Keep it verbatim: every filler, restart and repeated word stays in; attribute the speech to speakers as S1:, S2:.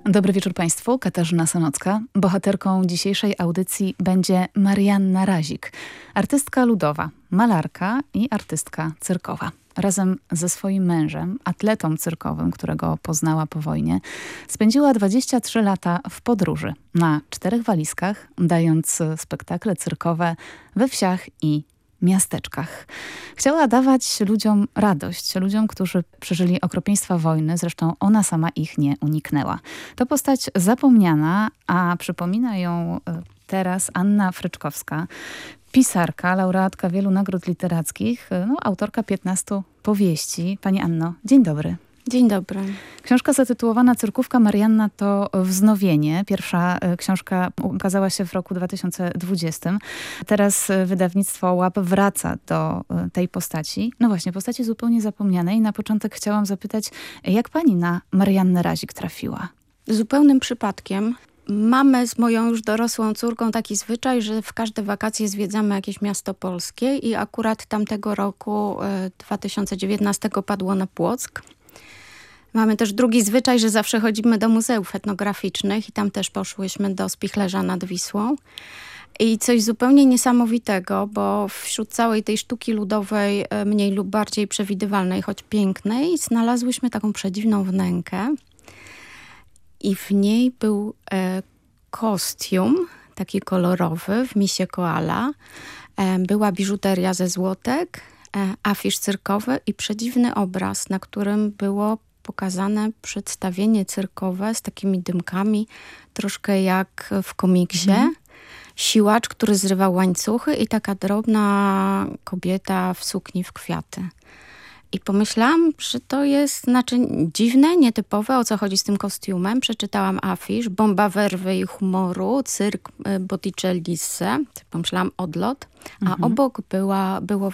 S1: Dobry wieczór Państwu, Katarzyna Sanocka. Bohaterką dzisiejszej audycji będzie Marianna Razik, artystka ludowa, malarka i artystka cyrkowa. Razem ze swoim mężem, atletą cyrkowym, którego poznała po wojnie, spędziła dwadzieścia trzy lata w podróży na czterech walizkach, dając spektakle cyrkowe we wsiach i miasteczkach. Chciała dawać ludziom radość, ludziom, którzy przeżyli okropieństwa wojny, zresztą ona sama ich nie uniknęła. To postać zapomniana, a przypomina ją teraz Anna Fryczkowska, pisarka, laureatka wielu nagród literackich, no, autorka piętnastu powieści. Pani Anno, dzień dobry.
S2: Dzień dobry.
S1: Książka zatytułowana Cyrkówka Marianna to wznowienie. Pierwsza książka ukazała się w roku dwa tysiące dwudziestym. Teraz wydawnictwo Łap wraca do tej postaci. No właśnie, postaci zupełnie zapomnianej. Na początek chciałam zapytać, jak pani na Mariannę Razik trafiła?
S2: Zupełnym przypadkiem. Mamy z moją już dorosłą córką taki zwyczaj, że w każde wakacje zwiedzamy jakieś miasto polskie i akurat tamtego roku, dwa tysiące dziewiętnastego, padło na Płock. Mamy też drugi zwyczaj, że zawsze chodzimy do muzeów etnograficznych i tam też poszłyśmy do Spichlerza nad Wisłą. I coś zupełnie niesamowitego, bo wśród całej tej sztuki ludowej, mniej lub bardziej przewidywalnej, choć pięknej, znalazłyśmy taką przedziwną wnękę. I w niej był e, kostium, taki kolorowy, w misie koala. E, była biżuteria ze złotek, e, afisz cyrkowy i przedziwny obraz, na którym było pokazane przedstawienie cyrkowe z takimi dymkami, troszkę jak w komiksie. Mm. Siłacz, który zrywał łańcuchy i taka drobna kobieta w sukni w kwiaty. I pomyślałam, że to jest znaczy dziwne, nietypowe, o co chodzi z tym kostiumem. Przeczytałam afisz, bomba werwy i humoru, cyrk Botticellisse. Pomyślałam odlot, a mhm. obok była, było